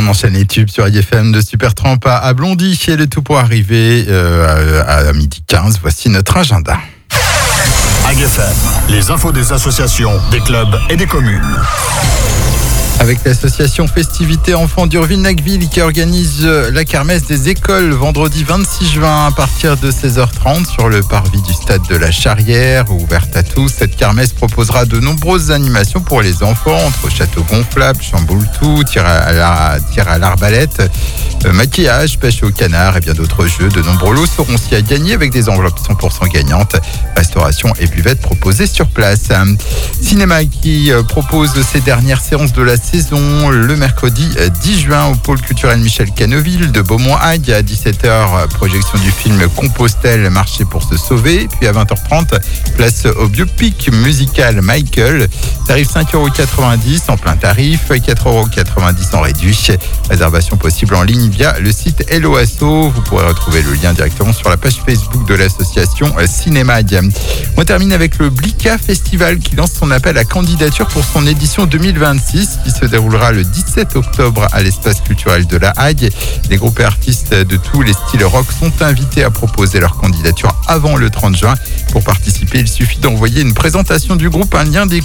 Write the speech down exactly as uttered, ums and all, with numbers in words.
enchaîne les tubes sur I F M de Supertramp à, à Blondie et le tout pour arriver euh, à, à midi quinze. Voici notre agenda. I F M, les infos des associations, des clubs et des communes. Avec l'association Festivité Enfants d'Urville-Nacqueville qui organise la kermesse des écoles vendredi vingt-six juin à partir de seize heures trente sur le parvis du stade de la Charrière, ouverte à tous. Cette kermesse proposera de nombreuses animations pour les enfants, entre château gonflable, chamboule-tout, tir à, la, tir à l'arbalète, euh, maquillage, pêche au canard et bien d'autres jeux. De nombreux lots seront aussi à gagner avec des enveloppes cent pour cent gagnantes. Restauration et buvette proposées sur place. Cinéma qui propose ses dernières séances de la saison le mercredi dix juin au pôle culturel Michel Canneville de Beaumont-Hague. À dix-sept heures, projection du film Compostelle, marcher pour se sauver. Puis à vingt heures trente, place au biopic musical Michael. Tarif cinq euros quatre-vingt-dix en plein tarif, quatre euros quatre-vingt-dix en réduit. Réservation possible en ligne via le site Hello Asso. Vous pourrez retrouver le lien directement sur la page Facebook de l'association Cinéma. On termine avec le Blika Festival qui lance son appel à candidature pour son édition deux mille vingt-six qui se déroulera le dix-sept octobre à l'espace culturel de la Hague. Les groupes et artistes de tous les styles rock sont invités à proposer leur candidature avant le trente juin. Pour participer, il suffit d'envoyer une présentation du groupe, un lien des